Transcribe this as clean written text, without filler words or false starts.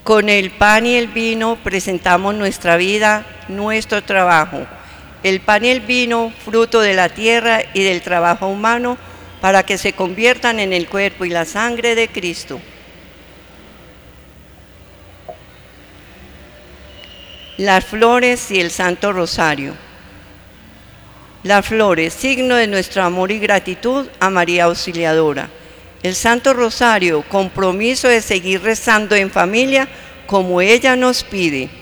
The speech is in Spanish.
Con el pan y el vino presentamos nuestra vida, nuestro trabajo. El pan y el vino, fruto de la tierra y del trabajo humano, para que se conviertan en el cuerpo y la sangre de Cristo. Las flores y el Santo Rosario. Las flores, signo de nuestro amor y gratitud a María Auxiliadora. El Santo Rosario, compromiso de seguir rezando en familia como ella nos pide.